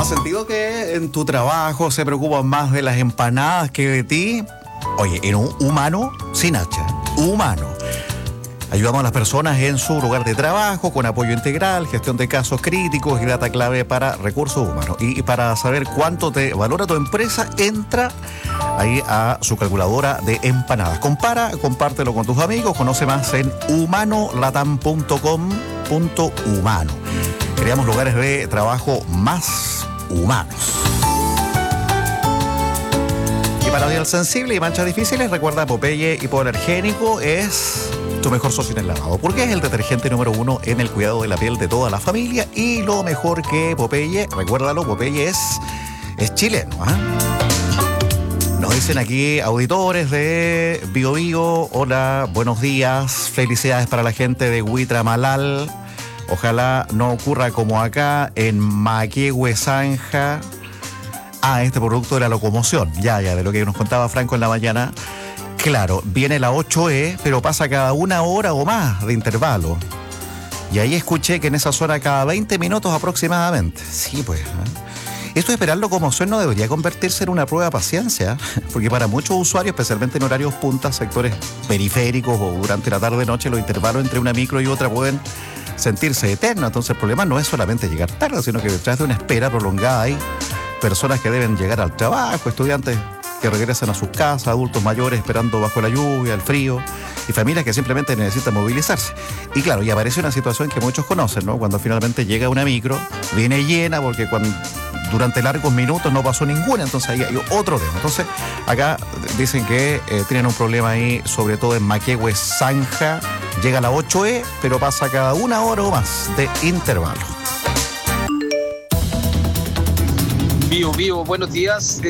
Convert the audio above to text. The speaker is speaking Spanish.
¿Has sentido que en tu trabajo se preocupan más de las empanadas que de ti? Oye, en un humano sin hacha, humano. Ayudamos a las personas en su lugar de trabajo con apoyo integral, gestión de casos críticos y data clave para recursos humanos. Y para saber cuánto te valora tu empresa, entra ahí a su calculadora de empanadas. Compártelo con tus amigos, conoce más en humanolatam.com.humano. Creamos lugares de trabajo más humanos. Y para piel sensible y manchas difíciles, recuerda Popeye Hipoalergénico es tu mejor socio en el lavado, porque es el detergente número 1 en el cuidado de la piel de toda la familia. Y lo mejor que Popeye, recuérdalo, Popeye es chileno, ¿eh? Nos dicen aquí auditores de Bio Bio, hola, buenos días, felicidades para la gente de Huitramalal. Ojalá no ocurra como acá en Maquehue Zanja. Este producto de la locomoción, ya, de lo que nos contaba Franco en la mañana. Claro, viene la 8E, pero pasa cada 1 hora o más de intervalo. Y ahí escuché que en esa zona cada 20 minutos aproximadamente. Sí, pues. Esto de esperar locomoción no debería convertirse en una prueba de paciencia, porque para muchos usuarios, especialmente en horarios punta, sectores periféricos o durante la tarde-noche, los intervalos entre una micro y otra pueden sentirse eternos. Entonces el problema no es solamente llegar tarde, sino que detrás de una espera prolongada hay personas que deben llegar al trabajo, estudiantes que regresan a sus casas, adultos mayores esperando bajo la lluvia, el frío, y familias que simplemente necesitan movilizarse. Y claro, y aparece una situación que muchos conocen, ¿no? Cuando finalmente llega una micro, viene llena porque durante largos minutos no pasó ninguna, entonces ahí hay otro tema. Entonces, acá dicen que tienen un problema ahí, sobre todo en Maquehue Zanja, llega la 8E, pero pasa cada 1 hora o más de intervalo. Bio, buenos días.